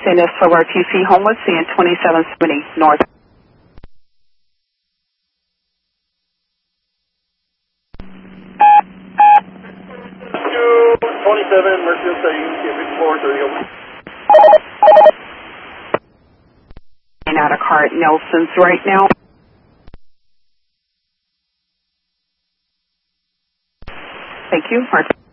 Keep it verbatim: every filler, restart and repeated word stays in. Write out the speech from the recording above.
San Esteban R T C Homeless and twenty-seven seventy North. twenty-seven, Mercantile Stadium, fifty-four, thirty open. And out of car at Nelson's right now. Thank you.